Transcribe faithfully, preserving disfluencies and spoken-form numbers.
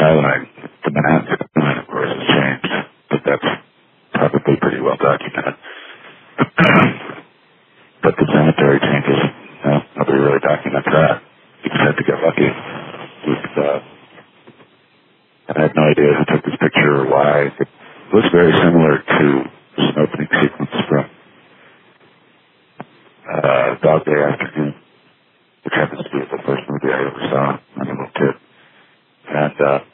skyline, the Manhattan skyline, of course, has changed, but that's probably pretty well documented. But the cemetery changes, no, nobody really documents that. You just have to get lucky. With, uh, I had no idea who took this picture or why. It was very similar to an opening sequence from uh, Dog Day Afternoon, which happens to be the first movie I ever saw when I was a little kid. And uh,